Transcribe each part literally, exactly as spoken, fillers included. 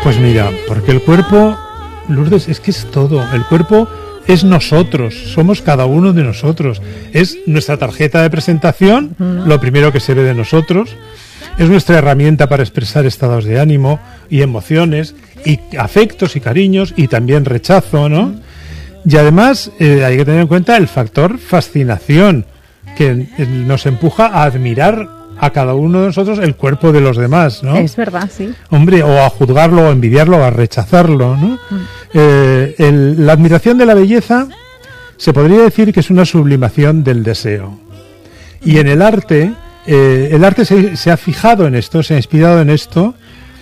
Pues mira, porque el cuerpo, Lourdes, es que es todo. El cuerpo es nosotros, somos cada uno de nosotros. Es nuestra tarjeta de presentación, uh-huh. lo primero que se ve de nosotros. Es nuestra herramienta para expresar estados de ánimo y emociones, y afectos y cariños, y también rechazo, ¿no? Uh-huh. Y además eh, hay que tener en cuenta el factor fascinación, que eh, nos empuja a admirar a cada uno de nosotros el cuerpo de los demás, ¿no? Es verdad, sí. Hombre, o a juzgarlo, o a envidiarlo, o a rechazarlo, ¿no? Mm. Eh, el, la admiración de la belleza se podría decir que es una sublimación del deseo. Y en el arte, eh, el arte se, se ha fijado en esto, se ha inspirado en esto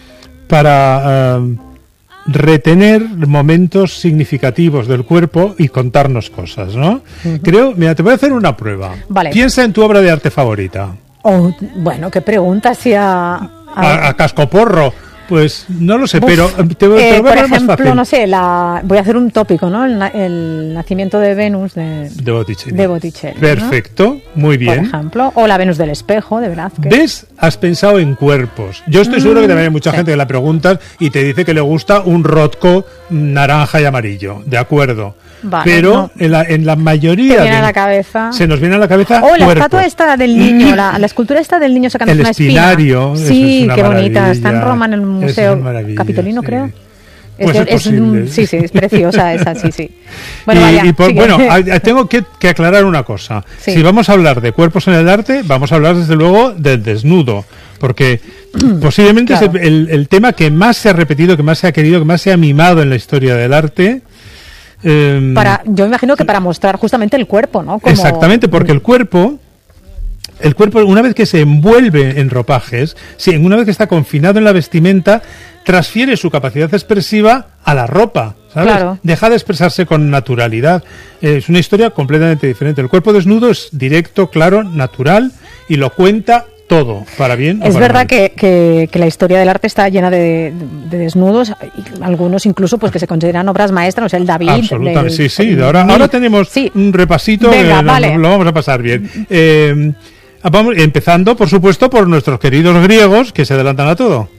para uh, retener momentos significativos del cuerpo y contarnos cosas, ¿no? Uh-huh. Creo, mira, te voy a hacer una prueba. Vale. Piensa en tu obra de arte favorita. Oh, bueno, qué pregunta si a, a... a, a cascoporro. Pues no lo sé, Uf, pero te, te eh, lo voy a por poner más ejemplo, fácil. no sé, la, voy a hacer un tópico, ¿no? El, el nacimiento de Venus de, de Botticelli. De Botticelli, Perfecto, ¿no? Muy bien. Por ejemplo, o la Venus del espejo de Velázquez. ¿Ves? Has pensado en cuerpos. Yo estoy mm, seguro que también hay mucha sí. gente que la preguntas y te dice que le gusta un Rothko naranja y amarillo. De acuerdo. Vale, pero no. en, la, en la mayoría Te viene de, a la cabeza. se nos viene a la cabeza oh, la cuerpos. estatua esta del niño, la, la escultura esta del niño sacando el una espina. El espinario. Sí, es qué maravilla. bonita. Está en Roma en el Museo Capitolino, sí. creo. Pues es, es es posible. Sí, sí, es preciosa esa, sí, sí. Bueno, y, vaya, y por, bueno tengo que, que aclarar una cosa. Sí. Si vamos a hablar de cuerpos en el arte, vamos a hablar desde luego del desnudo, porque posiblemente claro. es el, el, el tema que más se ha repetido, que más se ha querido, que más se ha mimado en la historia del arte. Eh, para, yo imagino que para mostrar justamente el cuerpo, ¿no? Como... Exactamente, porque el cuerpo, el cuerpo una vez que se envuelve en ropajes, sí, una vez que está confinado en la vestimenta, transfiere su capacidad expresiva a la ropa, ¿sabes? Claro. Deja de expresarse con naturalidad. Eh, es una historia completamente diferente. El cuerpo desnudo es directo, claro, natural y lo cuenta todo, para bien o es para verdad mal. Que, que, que la historia del arte está llena de, de desnudos, algunos incluso pues que se consideran obras maestras, o sea, el David. Absolutamente, el, sí, sí. El, ahora, el, ahora tenemos sí. un repasito, Venga, eh, vale. lo, lo vamos a pasar bien. Eh, vamos, empezando, por supuesto, por nuestros queridos griegos, que se adelantan a todo.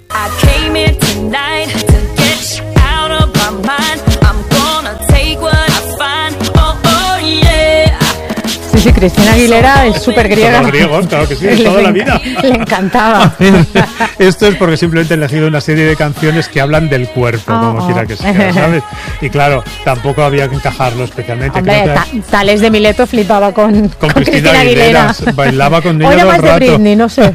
Sí, sí, Cristina Aguilera es súper griega. Los griegos, claro que sí, de toda la vida. Le encantaba. Esto es porque simplemente han elegido una serie de canciones que hablan del cuerpo, oh, como oh. quiera que sea, ¿sabes? Y claro, tampoco había que encajarlo especialmente. Hombre, Creo ta- que... Tales de Mileto flipaba con, con, con Cristina, Cristina Aguilera. Aguilera. Bailaba con ella Oye, todo más el rato. de Britney, no sé.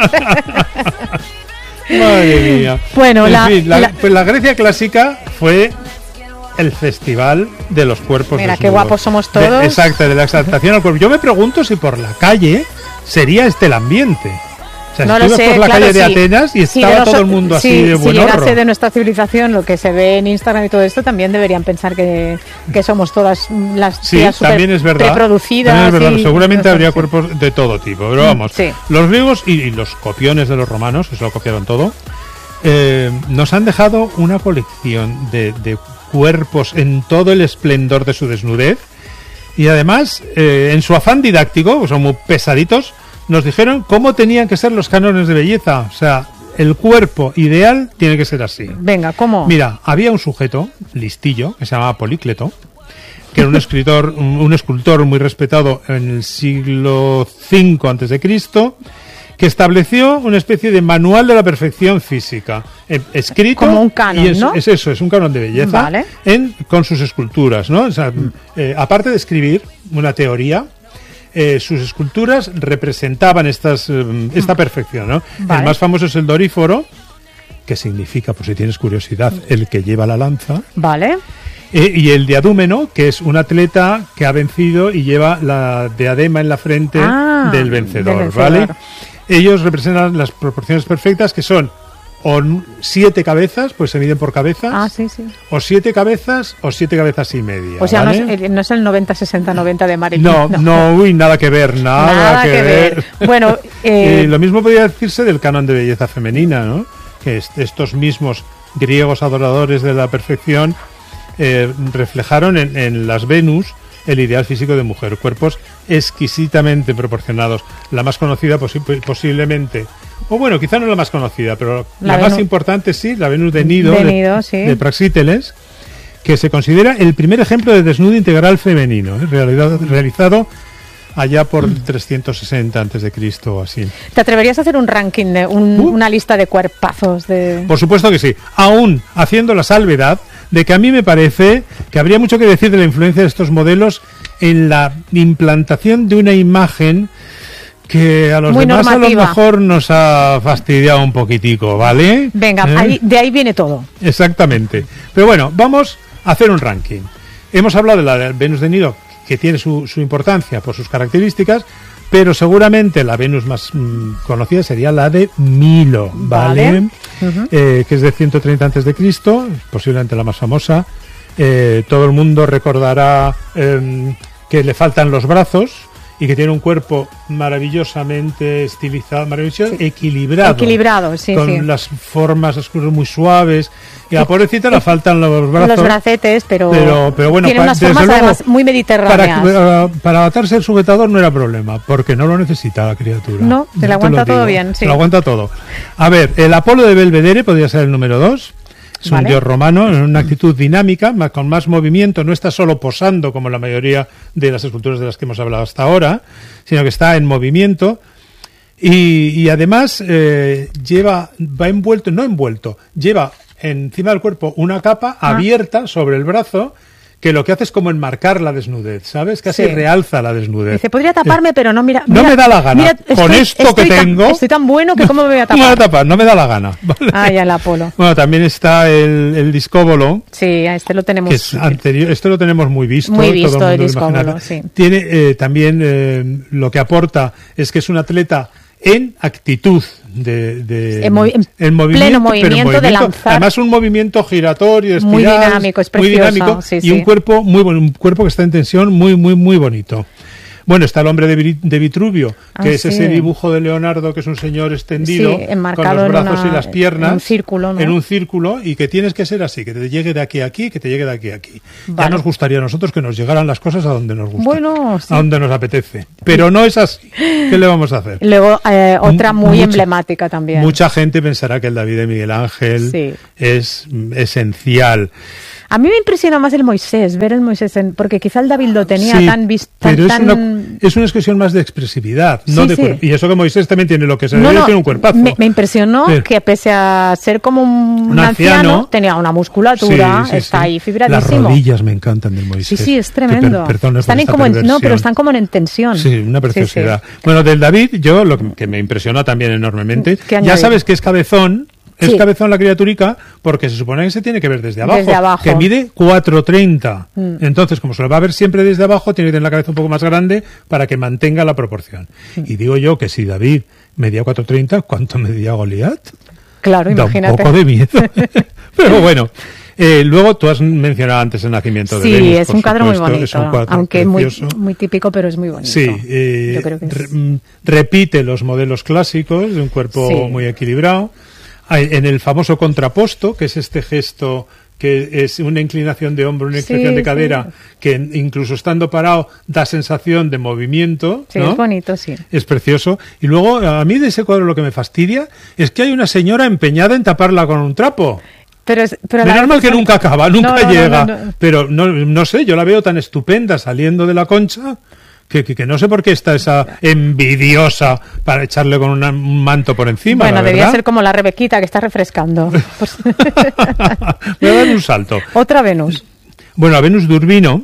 Madre mía. Bueno, en la, fin, la, la... Pues la Grecia clásica fue el festival de los cuerpos Mira, desnudos. qué guapos somos todos. De, exacto, de la exaltación al cuerpo. Yo me pregunto si por la calle sería este el ambiente. O sea, no si lo ibas sé, por la claro, calle de sí. Atenas y sí, estaba noso- todo el mundo así sí, de buen Si llegase horro. de nuestra civilización, lo que se ve en Instagram y todo esto, también deberían pensar que, que somos todas las Sí, tías también es verdad. reproducidas. También es verdad. Y, Seguramente no sé, habría sí. cuerpos de todo tipo. Pero vamos, sí. los griegos y, y los copiones de los romanos, que se lo copiaron todo, eh, nos han dejado una colección de, de cuerpos en todo el esplendor de su desnudez. Y además, eh, en su afán didáctico, son muy pesaditos, nos dijeron cómo tenían que ser los cánones de belleza. O sea, el cuerpo ideal tiene que ser así. Venga, ¿cómo? Mira, había un sujeto listillo que se llamaba Polícleto, que era un escritor, un, un escultor muy respetado en el siglo cinco antes de Cristo, que estableció una especie de manual de la perfección física, eh, escrito como un canon, y es, ¿no? es eso, es un canon de belleza, vale. en, con sus esculturas, ¿no? O sea, mm. eh, aparte de escribir una teoría, eh, sus esculturas representaban estas, eh, esta perfección, ¿no? Vale. El más famoso es el Doríforo, que significa, por si tienes curiosidad, el que lleva la lanza. Vale. Eh, y el diadúmeno, que es un atleta que ha vencido y lleva la diadema en la frente ah, del vencedor, del vencedor, ¿vale? Ellos representan las proporciones perfectas, que son o siete cabezas, pues se miden por cabezas. Ah, sí, sí. O siete cabezas o siete cabezas y media. O sea, ¿vale? no, es, no es el noventa sesenta noventa de Marilyn. No, no, no, uy, nada que ver, nada, nada que, que ver. ver. Bueno, eh... eh, lo mismo podría decirse del canon de belleza femenina, ¿no? Que est- estos mismos griegos adoradores de la perfección eh, reflejaron en, en las Venus el ideal físico de mujer. Cuerpos exquisitamente proporcionados. La más conocida posi- posiblemente, o bueno, quizá no la más conocida, pero la, la más importante sí, la Venus de Nido, de, de, Nido, sí. de Praxíteles, que se considera el primer ejemplo de desnudo integral femenino, ¿eh? realizado, realizado allá por trescientos sesenta antes de Cristo o así. ¿Te atreverías a hacer un ranking, de un, uh, una lista de cuerpazos? De... Por supuesto que sí, aún haciendo la salvedad de que a mí me parece que habría mucho que decir de la influencia de estos modelos en la implantación de una imagen que a los Muy demás normativa. A lo mejor nos ha fastidiado un poquitico, ¿vale? Venga, ¿Eh? ahí, de ahí viene todo. Exactamente. Pero bueno, vamos a hacer un ranking. Hemos hablado de la Venus de Nido, que tiene su, su importancia por sus características, pero seguramente la Venus más mmm, conocida sería la de Milo, ¿vale? Vale. Uh-huh. eh, que es de ciento treinta antes de Cristo, posiblemente la más famosa. Eh, todo el mundo recordará eh, que le faltan los brazos y que tiene un cuerpo maravillosamente estilizado, maravilloso, sí. equilibrado. Equilibrado, sí, con sí. las formas oscuras muy suaves. Y a la pobrecita le faltan los brazos. Los bracetes, pero, pero, pero bueno, tiene pa, unas formas luego, además muy mediterráneas. Para, para atarse el sujetador no era problema, porque no lo necesita la criatura. No, se le aguanta todo bien, sí. Se lo aguanta todo. A ver, el Apolo de Belvedere podría ser el número dos. Es vale. un dios romano en una actitud dinámica, más, con más movimiento, no está solo posando como la mayoría de las esculturas de las que hemos hablado hasta ahora, sino que está en movimiento y, y además eh, lleva, va envuelto, no envuelto, lleva encima del cuerpo una capa ah. abierta sobre el brazo, que lo que hace es como enmarcar la desnudez, ¿sabes? Casi sí. realza la desnudez. Dice, podría taparme, pero no, mira... No mira, me da la gana. Mira, Con estoy, esto estoy que tan, tengo... Estoy tan bueno que cómo me voy a tapar. No me voy a tapar, no me da la gana. ¿Vale? Ah, ya el Apolo. Bueno, también está el, el discóbolo. Sí, a este lo tenemos... Que es anterior, esto lo tenemos muy visto. Muy visto todo el, el discóbolo, sí. Tiene eh, también eh, lo que aporta es que es un atleta en actitud de, de en, movi- en, en movimiento, pleno movimiento, pero en movimiento de lanzar, además un movimiento giratorio, espiral, muy dinámico, es precioso, muy dinámico sí, y sí. un cuerpo muy bueno, un cuerpo que está en tensión muy muy muy bonito. Bueno, está el hombre de, de Vitruvio, que ah, es sí. ese dibujo de Leonardo, que es un señor extendido, sí, con los brazos una, y las piernas, en un círculo, ¿no? en un círculo, y que tienes que ser así, que te llegue de aquí a aquí, que te llegue de aquí a aquí. Vale. Ya nos gustaría a nosotros que nos llegaran las cosas a donde nos gusta, bueno, sí. a donde nos apetece. Pero no es así. ¿Qué le vamos a hacer? Luego, eh, otra muy mucha, emblemática también. Mucha gente pensará que el David de Miguel Ángel sí. es esencial. A mí me impresiona más el Moisés, ver el Moisés, en, porque quizá el David lo tenía sí, tan visto. Pero tan, es, una, es una expresión más de expresividad, no sí, de sí. cuerpo. Y eso que Moisés también tiene lo que se no, debe, no, tiene un cuerpazo. Me, me impresionó sí. que pese a ser como un, un anciano, anciano, tenía una musculatura, sí, sí, está sí. ahí fibradísimo. Las rodillas me encantan del Moisés. Sí, sí, es tremendo. Per, perdón, están en como en, no, pero están como en tensión. Sí, una preciosidad. Sí, sí. Bueno, del David, yo lo que, que me impresiona también enormemente, ya sabes que es cabezón. Es sí. cabezón la criaturica porque se supone que se tiene que ver desde abajo, desde abajo. que mide cuatro treinta. Mm. Entonces, como se lo va a ver siempre desde abajo, tiene que tener la cabeza un poco más grande para que mantenga la proporción. Mm. Y digo yo que si David medía cuatro treinta, ¿cuánto medía Goliat? Claro, da imagínate. Un poco de miedo. Pero bueno, eh, luego tú has mencionado antes el nacimiento sí, de Venus. Sí, es un cuadro muy bonito, es un cuadro aunque muy, precioso. muy típico, pero es muy bonito. Sí, eh, yo creo que es... re, repite los modelos clásicos de un cuerpo sí. muy equilibrado. En el famoso contraposto, que es este gesto que es una inclinación de hombro, una extensión sí, de cadera, sí. que incluso estando parado da sensación de movimiento. Sí, ¿no? Es bonito, sí. Es precioso. Y luego, a mí de ese cuadro lo que me fastidia es que hay una señora empeñada en taparla con un trapo. Pero es, pero Menos mal que es... nunca acaba, nunca no, no, llega. No, no, no. Pero no, no sé, yo la veo tan estupenda saliendo de la concha... Que, que, que no sé por qué está esa envidiosa para echarle con una, un manto por encima. Bueno, la debía verdad. ser como la Rebequita que está refrescando. Pues... Voy a dar un salto. Otra Venus. Bueno, la Venus de Urbino.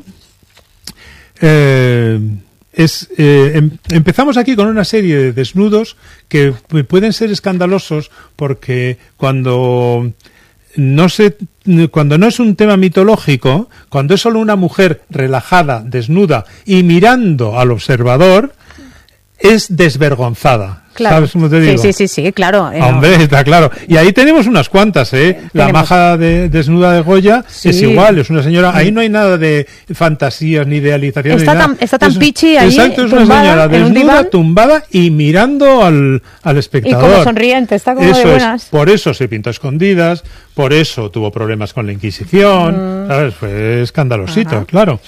Eh, es, eh, em, empezamos aquí con una serie de desnudos que pueden ser escandalosos porque cuando... No sé, cuando no es un tema mitológico, cuando es solo una mujer relajada, desnuda y mirando al observador, es desvergonzada. Claro. ¿Sabes cómo te digo? Sí, sí, sí, sí, claro. Eh, Hombre, no. Está claro. Y ahí tenemos unas cuantas, ¿eh? La tenemos. maja de, desnuda de Goya sí. es igual, es una señora. Ahí no hay nada de fantasías ni idealizaciones. Está ni tan, nada. está tan es, pichi ahí. Exacto, es tumbada, una señora desnuda, un tumbada y mirando al, al espectador. Y como sonriente, está como eso de buenas. Es, por eso se pintó a escondidas, por eso tuvo problemas con la Inquisición, mm. ¿sabes? Fue escandalosito, Ajá. claro.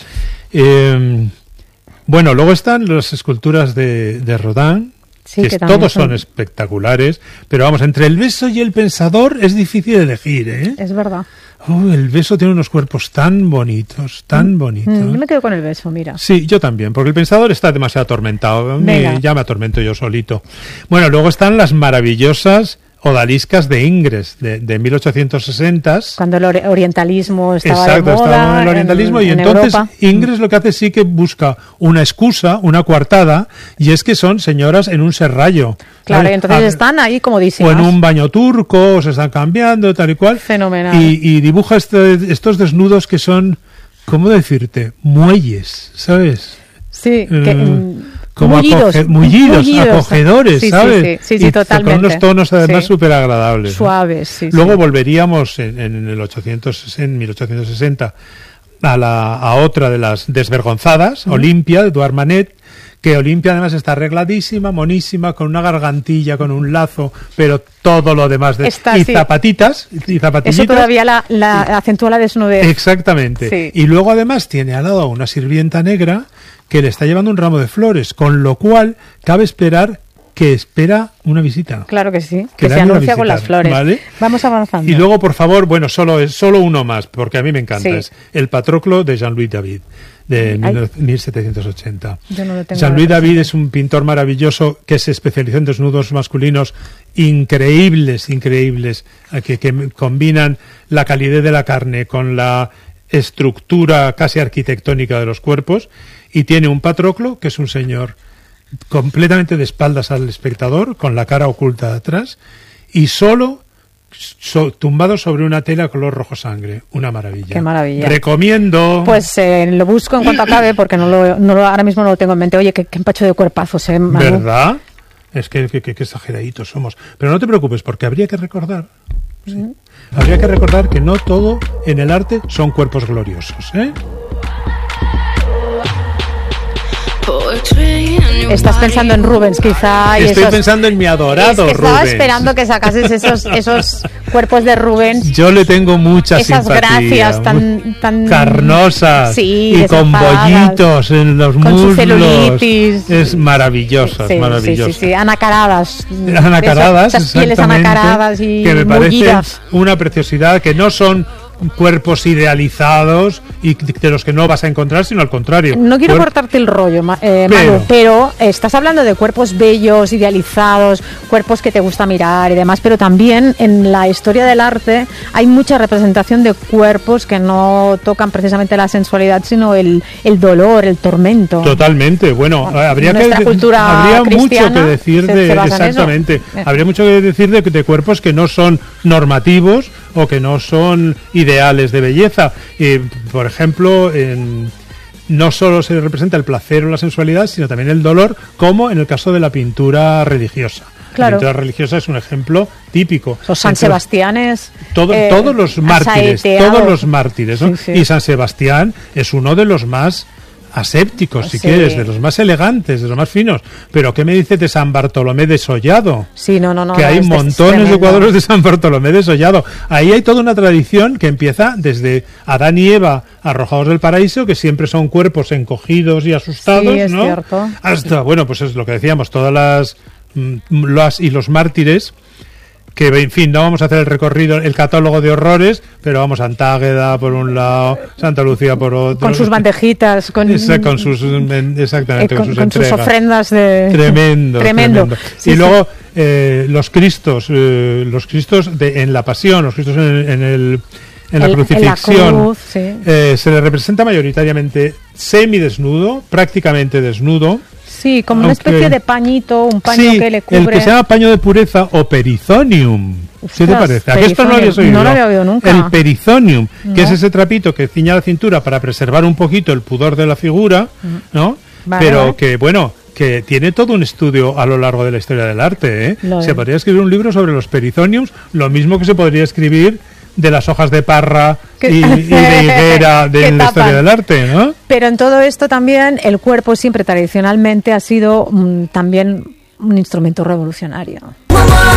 Eh, bueno, luego están las esculturas de, de Rodin, sí, que, que todos son... son espectaculares, pero vamos, entre el beso y el pensador es difícil elegir, ¿eh? Es verdad. Oh, el beso tiene unos cuerpos tan bonitos, tan bonitos. Mm, yo me quedo con el beso, mira. Sí, yo también, porque el pensador está demasiado atormentado. Me, ya me atormento yo solito. Bueno, luego están las maravillosas odaliscas de Ingres, de, de mil ochocientos sesenta. Cuando el orientalismo estaba Exacto, de moda. estaba en el orientalismo, en, y en entonces Europa. Ingres lo que hace sí que busca una excusa, una coartada, y es que son señoras en un serrallo. Claro, ¿sabes? y entonces A, están ahí comodísimas. O en un baño turco, o se están cambiando, tal y cual. Fenomenal. Y, y dibuja este, estos desnudos que son, ¿cómo decirte? Muelles, ¿sabes? Sí, que... Eh, como mullidos, acoge, mullidos, mullidos, acogedores, sí, ¿sabes? Sí, sí, sí, sí y totalmente. con unos tonos además sí. súper agradables. Suaves, sí. Luego sí. volveríamos en, en el ochocientos, en mil ochocientos sesenta a, la, a otra de las desvergonzadas, uh-huh. Olimpia, de Eduard Manet, que Olimpia además está arregladísima, monísima, con una gargantilla, con un lazo, pero todo lo demás. De, está, y sí. zapatitas, y zapatillitas. Eso todavía la, la sí. acentúa la desnudez. Exactamente. Sí. Y luego además tiene al lado una sirvienta negra que le está llevando un ramo de flores, con lo cual cabe esperar que espera una visita. Claro que sí, que, que se anuncia con las flores. ¿Vale? Vamos avanzando. Y luego, por favor, bueno, solo es solo uno más, porque a mí me encanta, sí. es El Patroclo de Jean-Louis David, de Ay. mil setecientos ochenta. Yo no lo tengo. Jean-Louis David es un pintor maravilloso que se especializó en desnudos masculinos increíbles, increíbles, que, que combinan la calidez de la carne con la estructura casi arquitectónica de los cuerpos, y tiene un Patroclo, que es un señor completamente de espaldas al espectador, con la cara oculta de atrás, y solo so, tumbado sobre una tela color rojo sangre. Una maravilla. Qué maravilla. Recomiendo. Pues eh, lo busco en cuanto acabe, porque no lo, no lo, ahora mismo no lo tengo en mente. Oye, qué, qué empacho de cuerpazos, ¿eh, Manu? ¿Verdad? Es que, que, que, que exageraditos somos. Pero no te preocupes, porque habría que recordar... Sí. Mm. Habría que recordar que no todo en el arte son cuerpos gloriosos, ¿eh? Estás pensando en Rubens, quizá. Y Estoy esos, pensando en mi adorado es que Rubens. Estaba esperando que sacases esos, esos cuerpos de Rubens. Yo le tengo mucha esas simpatía. Esas gracias tan, tan carnosas, sí, y con bollitos en los con muslos. Su celulitis. Es maravilloso, sí, maravilloso. Sí, sí, sí, anacaradas. Anacaradas, esas pieles anacaradas y que me mullidas. Parecen una preciosidad, que no son cuerpos idealizados y de los que no vas a encontrar, sino al contrario. No quiero Cuer- cortarte el rollo, eh, pero, Manu, pero estás hablando de cuerpos bellos, idealizados, cuerpos que te gusta mirar y demás, pero también en la historia del arte hay mucha representación de cuerpos que no tocan precisamente la sensualidad, sino el, el dolor, el tormento. Totalmente. Bueno, bueno habría nuestra que cultura habría mucho que decir se, de se exactamente. Eh. Habría mucho que decir de, de cuerpos que no son normativos o que no son ideales de belleza. Eh, por ejemplo, en, no solo se representa el placer o la sensualidad, sino también el dolor, como en el caso de la pintura religiosa. Claro. La pintura religiosa es un ejemplo típico. Los San Sebastianes. Todo, eh, todos los mártires, todos los mártires, ¿no? Sí, sí. Y San Sebastián es uno de los más asépticos, si sí. quieres, de los más elegantes, de los más finos. Pero ¿qué me dices de San Bartolomé desollado? Sí, no, no, no. Que no, hay este montones de cuadros de San Bartolomé desollado. Ahí hay toda una tradición que empieza desde Adán y Eva arrojados del paraíso, que siempre son cuerpos encogidos y asustados, sí, es ¿no? Cierto. Hasta, bueno, pues es lo que decíamos, todas las, las y los mártires, que en fin, no vamos a hacer el recorrido, el catálogo de horrores, pero vamos, Antágueda por un lado, Santa Lucía por otro. Con sus bandejitas, con, Esa, con sus, exactamente, eh, con, con sus con entregas. sus ofrendas de... Tremendo, tremendo. tremendo. Sí, y sí. luego eh, los cristos, eh, los cristos de, en la pasión, los cristos en, en el... En la el, crucifixión en la cruz, sí. eh, se le representa mayoritariamente semidesnudo, prácticamente desnudo. Sí, como una aunque, especie de pañito, un paño sí, que le cubre. El que se llama paño de pureza o perizonium. ¿Qué te parece? ¿A qué esto no lo habías oído? No lo había oído nunca. El perizonium, no. que es ese trapito que ciña la cintura para preservar un poquito el pudor de la figura, ¿no? Vale, Pero vale. que, bueno, que tiene todo un estudio a lo largo de la historia del arte, ¿eh? Se podría escribir un libro sobre los perizoniums, lo mismo que se podría escribir de las hojas de parra y, y de higuera de la historia del arte, ¿no? Pero en todo esto también el cuerpo siempre tradicionalmente ha sido mmm, también un instrumento revolucionario.